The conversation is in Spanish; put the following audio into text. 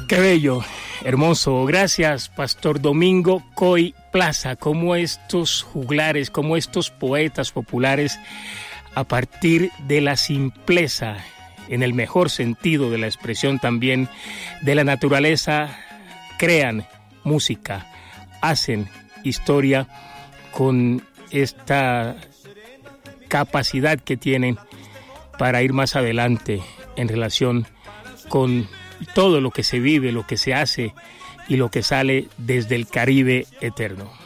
Qué bello, hermoso. Gracias, Pastor Domingo Coy Plaza. Como estos juglares, como estos poetas populares, a partir de la simpleza, en el mejor sentido de la expresión también, de la naturaleza, crean música, hacen historia con esta capacidad que tienen para ir más adelante en relación con todo lo que se vive, lo que se hace y lo que sale desde el Caribe eterno.